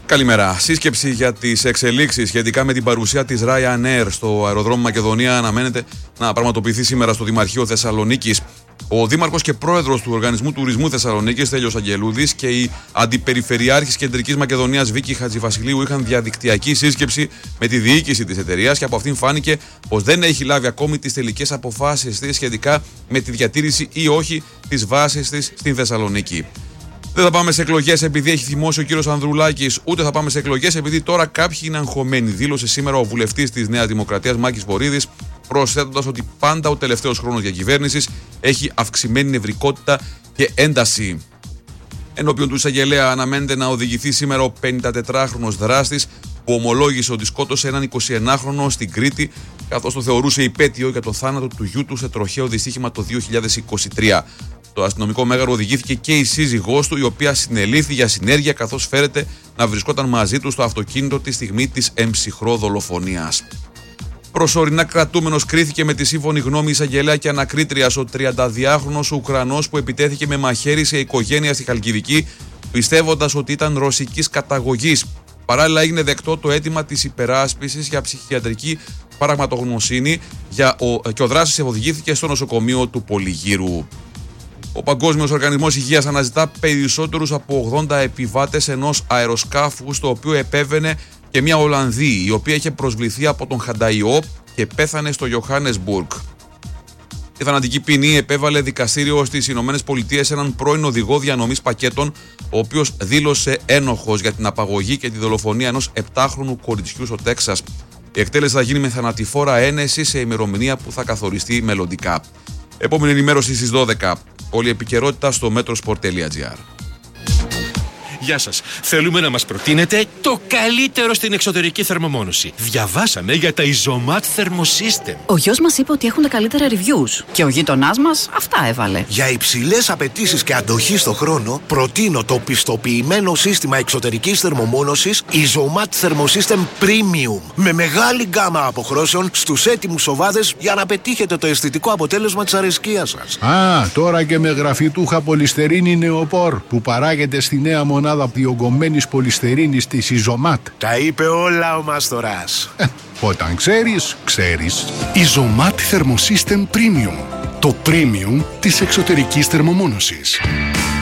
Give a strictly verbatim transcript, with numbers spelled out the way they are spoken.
Καλημέρα. Σύσκεψη για τις εξελίξεις σχετικά με την παρουσία της Ryanair στο αεροδρόμιο Μακεδονία αναμένεται να πραγματοποιηθεί σήμερα στο Δημαρχείο Θεσσαλονίκης. Ο Δήμαρχος και Πρόεδρος του Οργανισμού Τουρισμού Θεσσαλονίκης, Στέλιος Αγγελούδης, και η Αντιπεριφερειάρχης Κεντρικής Μακεδονίας, Βίκη Χατζηβασιλείου, είχαν διαδικτυακή σύσκεψη με τη διοίκηση της εταιρείας και από αυτήν φάνηκε πως δεν έχει λάβει ακόμη τις τελικές αποφάσεις της σχετικά με τη διατήρηση ή όχι της βάσης της στην Θεσσαλονίκη. Δεν θα πάμε σε εκλογές επειδή έχει θυμώσει ο κύριος Ανδρουλάκης, ούτε θα πάμε σε εκλογές επειδή τώρα κάποιοι είναι αγχωμένοι, δήλωσε σήμερα ο βουλευτής της Νέας Δημοκρατίας Μάκης Βορίδης, προσθέτοντας ότι πάντα ο τελευταίος χρόνος διακυβέρνησης έχει αυξημένη νευρικότητα και ένταση. Ενώπιον του εισαγγελέα αναμένεται να οδηγηθεί σήμερα ο πενηντατετράχρονος δράστης που ομολόγησε ότι σκότωσε έναν εικοσιενάχρονο στην Κρήτη, καθώς το θεωρούσε υπέτειο για το θάνατο του γιού του σε τροχαίο δυστύχημα το δύο χιλιάδες είκοσι τρία. Το αστυνομικό μέγαρο οδηγήθηκε και η σύζυγός του, η οποία συνελήφθη για συνέργεια καθώς φέρεται να βρισκόταν μαζί του στο αυτοκίνητο τη στιγμή της εμψυχρό δολοφονίας. Προσωρινά κρατούμενος κρίθηκε με τη σύμφωνη γνώμη εισαγγελέα και ανακρίτριας ο τριανταδυάχρονος Ουκρανός που επιτέθηκε με μαχαίρι σε οικογένεια στη Χαλκιδική, πιστεύοντας ότι ήταν ρωσικής καταγωγής. Παράλληλα, έγινε δεκτό το αίτημα της υπεράσπισης για ψυχιατρική παραγματογνωσύνη για ο, και ο δράστης οδηγήθηκε στο νοσοκομείο του Πολυγύρου. Ο Παγκόσμιος Οργανισμός Υγείας αναζητά περισσότερους από ογδόντα επιβάτες ενός αεροσκάφου στο οποίο επέβαινε και μια Ολλανδή, η οποία είχε προσβληθεί από τον Χανταϊό και πέθανε στο Johannesburg. Η θανατική ποινή επέβαλε δικαστήριο στις Ηνωμένες Πολιτείες έναν πρώην οδηγό διανομής πακέτων, ο οποίος δήλωσε ένοχος για την απαγωγή και τη δολοφονία ενός επτάχρονου κοριτσιού στο Τέξας. Η εκτέλεση θα γίνει με θανατηφόρα ένεση σε ημερομηνία που θα καθοριστεί μελλοντικά. Επόμενη ενημέρωση στις δώδεκα. Όλη η επικαιρότητα στο metrosport τελεία gr. Γεια σας. Θέλουμε να μας προτείνετε το καλύτερο στην εξωτερική θερμομόνωση. Διαβάσαμε για τα Isomat Thermosystem. Ο γιος μας είπε ότι έχουν τα καλύτερα reviews και ο γείτονάς μας αυτά έβαλε. Για υψηλές απαιτήσεις και αντοχή στο χρόνο, προτείνω το πιστοποιημένο σύστημα εξωτερικής θερμομόνωσης Isomat Thermosystem Premium. Με μεγάλη γκάμα αποχρώσεων στους έτοιμους σοβάδες για να πετύχετε το αισθητικό αποτέλεσμα της αρεσκίας σας. Α, τώρα και με γραφιτούχα πολυστερίνη νεοπόρ που παράγεται στη νέα μονάδα διογκωμένης πολυστερίνης της Isomat. Τα είπε όλα ο Μάστορας. Ε, όταν ξέρεις, ξέρεις. Isomat Thermosystem Premium. Το premium της εξωτερικής θερμομόνωσης.